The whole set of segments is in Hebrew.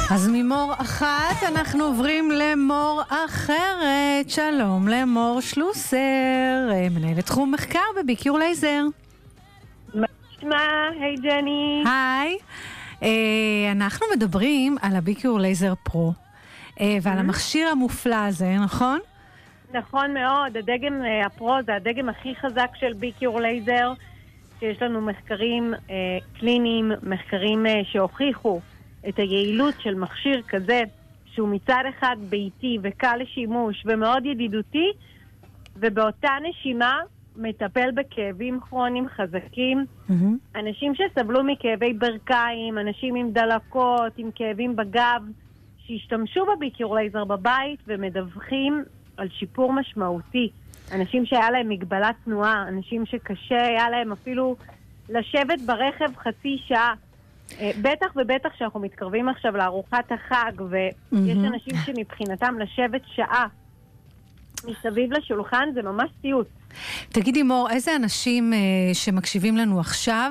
אז ממור אחת אנחנו עוברים למור אחרת. שלום למור שלוסר, מנהלת תחום מחקר בביקיור לייזר. מה נשמע? היי ג'ני. היי. אנחנו מדברים על הביקיור לייזר פרו ועל המכשיר המופלא הזה, נכון? נכון מאוד. הדגם הפרו זה הדגם הכי חזק של ביקיור לייזר, שיש לנו מחקרים קליניים, מחקרים שהוכיחו את היעילות של מכשיר כזה, שהוא מצד אחד ביתי וקל לשימוש ומאוד ידידותי, ובאותה נשימה מטפל בכאבים כרוניים חזקים. אנשים שסבלו מכאבי ברכיים, אנשים עם דלקות, עם כאבים בגב, שהשתמשו בביקיור לייזר בבית ומדווחים על שיפור משמעותי. אנשים שהיה להם מגבלת תנועה, אנשים שקשה היה להם אפילו לשבת ברכב חצי שעה. בטח ובטח שאנחנו מתקרבים עכשיו לארוחת החג, ויש אנשים שמבחינתם לשבת שעה מסביב לשולחן זה ממש סיוט. תגידי מור, איזה אנשים שמקשיבים לנו עכשיו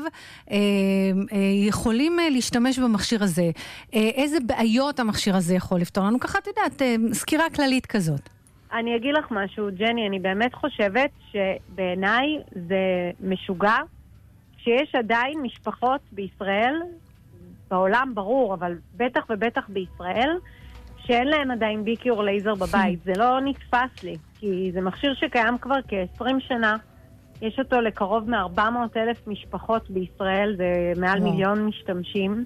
יכולים להשתמש במכשיר הזה? איזה בעיות המכשיר הזה יכול לפתור לנו? ככה את יודעת, סקירה כללית כזאת. אני אגיד לך משהו, ג'ני, אני באמת חושבת שבעיניי זה משוגע שיש עדיין משפחות בישראל, בעולם ברור, אבל בטח ובטח בישראל, שאין להם עדיין ביקיור לייזר בבית. זה לא נתפס לי, כי זה מכשיר שקיים כבר כ-20 שנה. יש אותו לקרוב מ-400,000 משפחות בישראל, זה מעל מיליון משתמשים.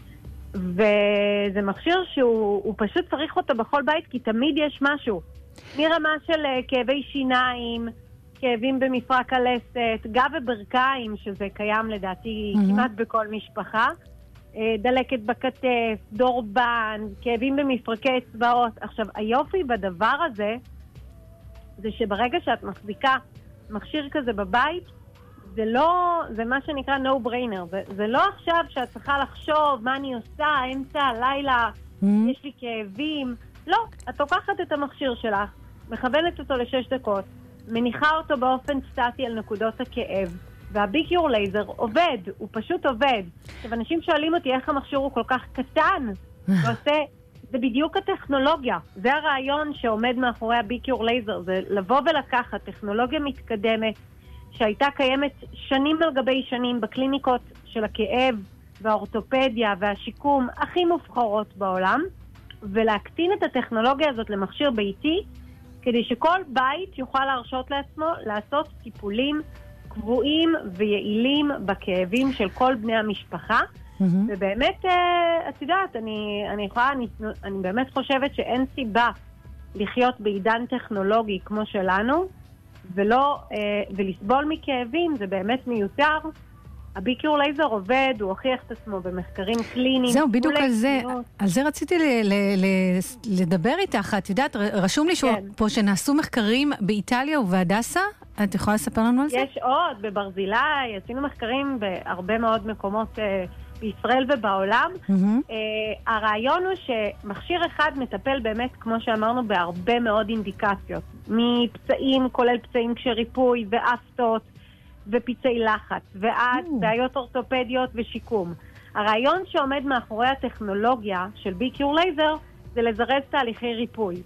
וזה מכשיר שהוא פשוט צריך אותו בכל בית, כי תמיד יש משהו. מרמה של כאבי שיניים, כאבים במפרק הלסת, גב וברכיים, שזה קיים לדעתי כמעט בכל משפחה, דלקת בכתף, דורבן, כאבים במפרקי אצבעות. עכשיו, היופי בדבר הזה, זה שברגע שאת מחזיקה מכשיר כזה בבית, זה מה שנקרא no brainer. זה לא עכשיו שאת צריכה לחשוב מה אני עושה, אמצע הלילה, יש לי כאבים. לא, את לוקחת את המכשיר שלך, מכוונת אותו ל6 דקות, מניחה אותו באופן סטטי על נקודות הכאב, והביקיור לייזר עובד, הוא פשוט עובד. עכשיו, אנשים שואלים אותי איך המכשיר הוא כל כך קטן, זה בדיוק הטכנולוגיה. זה הרעיון שעומד מאחורי הביקיור לייזר, זה לבוא ולקחת טכנולוגיה מתקדמת, שהייתה קיימת שנים על גבי שנים בקליניקות של הכאב והאורתופדיה והשיקום הכי מובחרות בעולם, ולהקטין את הטכנולוגיה הזאת למכשיר ביתי, כדי שכל בית יוכל להרשות לעצמו לעשות טיפולים קבועים ויעילים בכאבים של כל בני המשפחה. ובאמת, את יודעת, אני באמת חושבת שאין סיבה לחיות בעידן טכנולוגי כמו שלנו, ולסבול מכאבים, זה באמת מיותר. הביקיור לייזר עובד, הוא הוכיח את עצמו במחקרים קליניים. זהו, בדיוק על זה רציתי לדבר איתך. את יודעת, רשום לי פה שנעשו מחקרים באיטליה ובהדסה. את יכולה לספר לנו על זה? יש עוד, בברזילי, עשינו מחקרים בהרבה מאוד מקומות בישראל ובעולם. הרעיון הוא שמכשיר אחד מטפל באמת, כמו שאמרנו, בהרבה מאוד אינדיקציות. מפצעים, כולל פצעים כשריפוי ואפטות, ופיצי לחץ, ועד בעיות אורתופדיות ושיקום. הרעיון שעומד מאחורי הטכנולוגיה של ביקיור לייזר זה לזרז תהליכי ריפוי.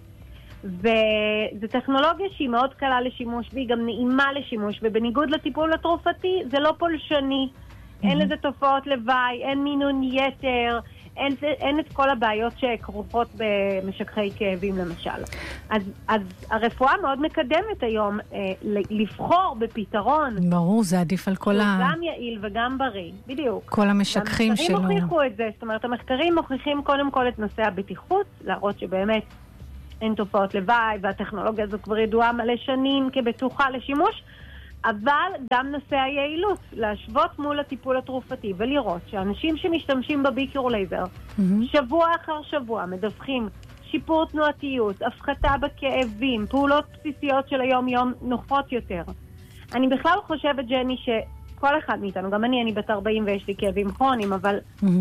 וזו טכנולוגיה שהיא מאוד קלה לשימוש, והיא גם נעימה לשימוש, ובניגוד לטיפול התרופתי זה לא פולשני, אין לזה תופעות לוואי, אין מינון יתר, אין את כל הבעיות שכרוכות במשככי כאבים למשל. אז הרפואה מאוד מקדמת היום לבחור בפתרון. ברור, זה עדיף על כל גם יעיל וגם בריא, בדיוק. כל המשככים שלו. המחקרים הוכיחו את זה, זאת אומרת, המחקרים מוכיחים קודם כל את נושא הבטיחות, להראות שבאמת אין תופעות לוואי, והטכנולוגיה הזו כבר ידועה מלא שנים כבטוחה לשימוש, אבל גם נושא היעילות, להשוות מול הטיפול התרופתי ולראות שאנשים שמשתמשים בביקיור לייזר שבוע אחר שבוע מדווחים שיפור תנועתיות, הפחתה בכאבים, פעולות בסיסיות של היום-יום נוחות יותר. אני בכלל חושבת, ג'ני, שכל אחד מאיתנו, גם אני בת 40 ויש לי כאבים כרוניים, אבל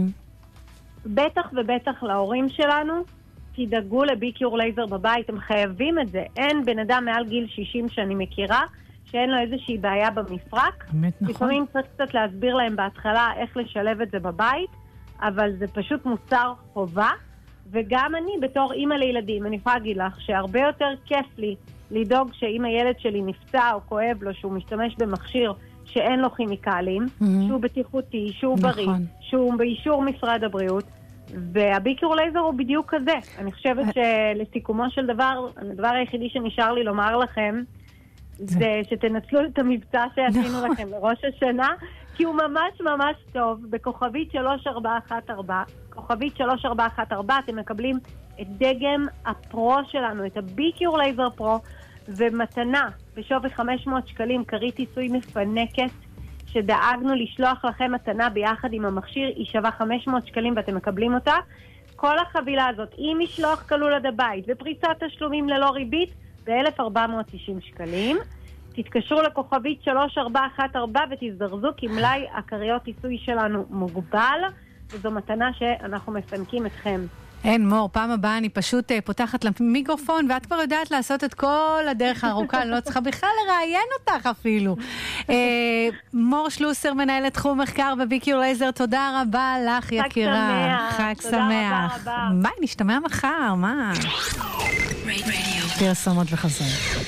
בטח ובטח להורים שלנו, תדאגו לביקיור לייזר בבית, הם חייבים את זה. אין בן אדם מעל גיל 60 שאני מכירה, שאין לו איזושהי בעיה במפרק. באמת נכון. לפעמים צריך קצת להסביר להם בהתחלה איך לשלב את זה בבית, אבל זה פשוט מוצר חובה, וגם אני בתור אימא לילדים, אני יכולה להגיד לך שהרבה יותר כיף לי לדאוג שאם הילד שלי נפצע או כואב לו, שהוא משתמש במכשיר שאין לו כימיקלים, שהוא בטיחותי, שהוא בריא, שהוא באישור משרד הבריאות, והביקיור לייזר הוא בדיוק כזה. אני חושבת שלסיכומו של דבר, הדבר היחידי שנשאר לי לומר לכם, זה שתנצלו את המבצע שעשינו לכם לראש השנה, כי הוא ממש ממש טוב. בכוכבית 3414, כוכבית 3414, אתם מקבלים את דגם הפרו שלנו, את הביקיור לייזר פרו, ומתנה בשווי 500 שקלים, כרית עיסוי מפנקת, שדאגנו לשלוח לכם מתנה ביחד עם המכשיר, היא שווה 500 שקלים ואתם מקבלים אותה. כל החבילה הזאת, עם משלוח כלול עד הבית ופריסת תשלומים ללא ריבית, ב-1,490 שקלים. תתקשרו לכוכבית 3414 ותזדרזו, כי מלאי הכריות עיסוי שלנו מוגבל, וזו מתנה שאנחנו מפנקים אתכם. אין מור, פעם הבאה אני פשוט פותחת למיקרופון, ואת כבר יודעת לעשות את כל הדרך הארוכה, אני לא צריכה בכלל לראיין אותך אפילו. מור שלוסר, מנהלת תחום מחקר בביקיור לייזר, תודה רבה לך יקירה. חג שמח. ביי, נשתמע מחר, מה? פרסומות וחזון.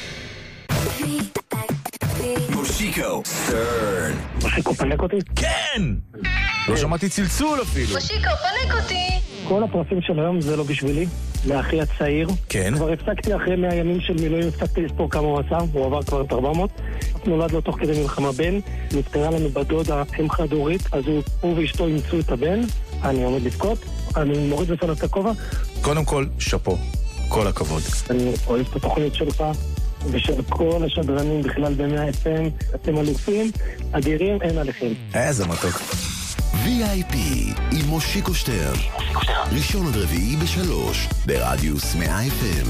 מושיקו סטרן. מושיקו פנק אותי? כן! לא שמעתי צלצול אפילו. מושיקו פנק אותי. כל הפרסים של היום זה לא בשבילי, לאחי הצעיר. כן. כבר הפסקתי אחרי 100 ימים של מילואים, הפסקתי לספור כמה הוא עשה, הוא עבר כבר את 400. נולד לו תוך כדי מלחמה בן, נפטרה לנו בדודה אם חד-הורית, אז הוא ואשתו אימצו את הבן, אני עומד לבכות, אני מוריד בפניו את הכובע. קודם כל, שפו, כל הכבוד. אני אוהב את התוכנית שלך, ושל כל השדרנים בכלל ב100 FM, אתם אלופים, אדירים, אין עליכם. איזה מתוק. VIP עם מושיקו שטרן, ראשון עד רביעי ב3 ברדיוס 100 FM.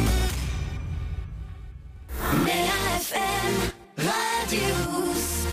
100 FM רדיוס.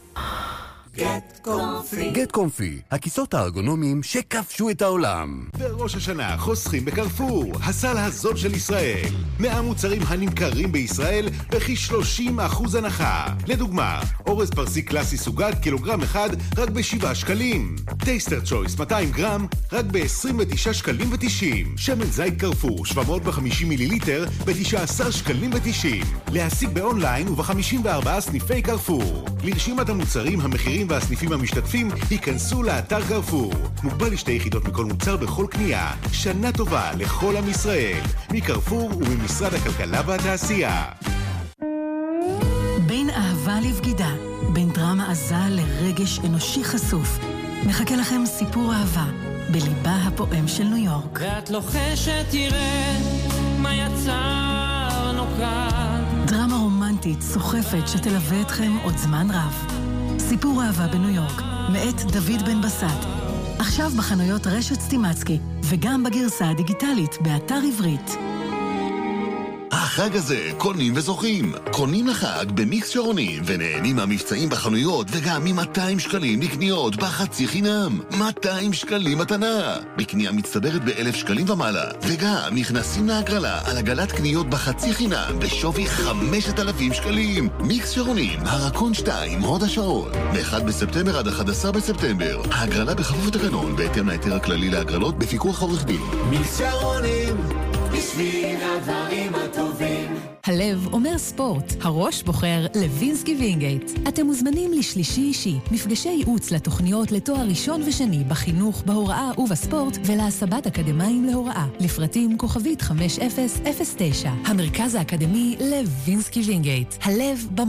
גט קומפי, הכיסאות הארגונומיים שכבשו את העולם. בראש השנה חוסכים בקרפור, הסל הזול של ישראל. 100 מוצרים הנמכרים בישראל בכ-30% הנחה. לדוגמה, אורז פרסי קלאסי סוגת קילוגרם אחד רק ב7 שקלים. טייסטר צ'ויס 200 גרם רק ב29 שקלים ו90. שמן זית קרפור 750 מיליליטר ב19 שקלים ו90. להשיג באונליין וב54 סניפי קרפור. לרשימת המוצרים, המחירים והסניפים המשתתפים ייכנסו לאתר קרפור. מוגבל לשתי יחידות מכל מוצר בכל קנייה. שנה טובה לכל עם ישראל. מקרפור וממשרד הכלכלה והתעשייה. בין אהבה לבגידה, בין דרמה עזה לרגש אנושי חשוף. מחכה לכם סיפור אהבה בליבה הפועם של ניו יורק. ואת לוחשת תראה מה יצרנו כאן. דרמה רומנטית סוחפת שתלווה אתכם עוד זמן רב. סיפור אהבה בניו יורק, מאת דוד בן בסט. עכשיו בחנויות רשת סטימצקי, וגם בגרסה הדיגיטלית באתר עברית. החג הזה קונים וזוכים. קונים לחג במיקס שרונים ונהנים מהמבצעים בחנויות וגם מ200 שקלים לקניות בחצי חינם. 200 שקלים מתנה. בקנייה מצטברת ב1,000 שקלים ומעלה. וגם נכנסים להגרלה על הגלת קניות בחצי חינם בשווי 5,000 שקלים. מיקס שרונים, הרקון 2, הוד השרון. מ1 בספטמבר עד 11 בספטמבר. ההגרלה בכפוף לתקנון בהתאם להיתר הכללי להגרלות בפיקוח עורך דין. מיקס שרונים בשביל הדברים הטובים. הלב אומר ספורט, הראש בוחר לוינסקי וינגייט. אתם מוזמנים לשלישי אישי, מפגשי ייעוץ לתוכניות לתואר ראשון ושני בחינוך, בהוראה ובספורט, ולהסבת אקדמיים להוראה. לפרטים כוכבית 5009. המרכז האקדמי לוינסקי וינגייט. הלב